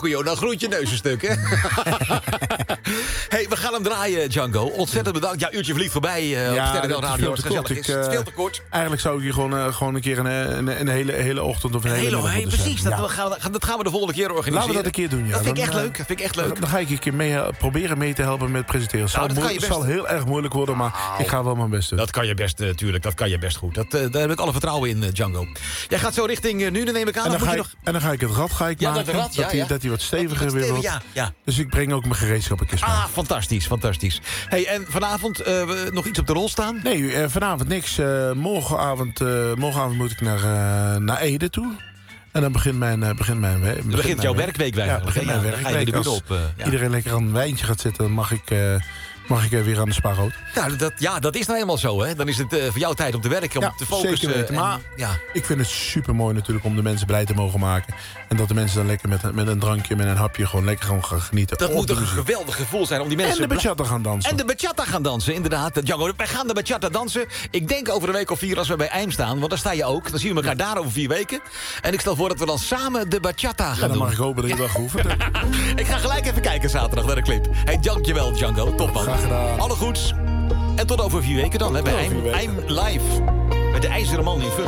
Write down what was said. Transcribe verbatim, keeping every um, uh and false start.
joh. Dan groeit je neus een stuk, hè? Hey, we gaan hem draaien, Django. Ontzettend bedankt. Ja, uurtje vliegt voorbij. Uh, ja, op Sterrenbel Radio. Het is veel te kort. Ik, uh, veel te kort. Eigenlijk zou ik hier gewoon, uh, gewoon een keer een, een, een, hele, hele ochtend of een, een hele middag hey, precies. Dat, ja. we gaan, dat gaan we de volgende keer organiseren. Laten we dat een keer doen, ja. Dat vind ik echt dan, leuk. Dat vind ik echt leuk. Dan, dan ga ik een keer mee, uh, proberen mee te helpen met presenteren. Het nou, zal, mo- zal heel erg moeilijk worden, maar nou, ik ga wel mijn best doen. Dat kan je best, natuurlijk. Uh, dat kan je best goed. Dat, uh, daar heb ik alle vertrouwen in, uh, Django. Jij gaat zo richting uh, nu, dan neem ik aan. En dan, dan, ga, je ik, nog... en dan ga ik het rad ga ik ja, maken. Dat, rad, ja, dat, hij, ja. dat hij wat steviger weer wordt. Ja, ja. Dus ik breng ook mijn gereedschap een keer mee. Ah, fantastisch, fantastisch. Hey, en vanavond uh, nog iets op de rol staan? Nee, uh, vanavond niks. Uh, morgenavond, uh, morgenavond moet ik naar, uh, naar Ede toe. En dan begint mijn, uh, begint mijn werk. Dan begint jouw werkweek eigenlijk. Ja, begint mijn ja, werkweek. Ga je op, uh, ja. Iedereen lekker aan een wijntje gaat zitten, dan mag ik... Uh, Mag ik weer aan de spaarrood? Nou, dat, ja, dat is nou helemaal zo, hè. Dan is het uh, voor jou tijd om te werken, om ja, te focussen. Zeker weten. Maar en, ja. ik vind het super mooi natuurlijk om de mensen blij te mogen maken. En dat de mensen dan lekker met, met een drankje, met een hapje... gewoon lekker gaan genieten. Dat moet toch een geweldig gevoel zijn om die mensen... En de bachata gaan dansen. En de bachata gaan dansen, inderdaad. Django, wij gaan de bachata dansen. Ik denk over een week of vier als we bij Eim staan. Want daar sta je ook. Dan zien we elkaar ja. daar over vier weken. En ik stel voor dat we dan samen de bachata gaan ja, dan doen. mag ik hopen dat je wel geoefend hebt. Ik ga gelijk even kijken zaterdag naar de clip. Hey, dankjewel, Django. Top, man. Graag gedaan. Alle goeds. En tot over vier weken dan, hè, bij Eim, Eim Live. Met de IJzeren Man in Vught.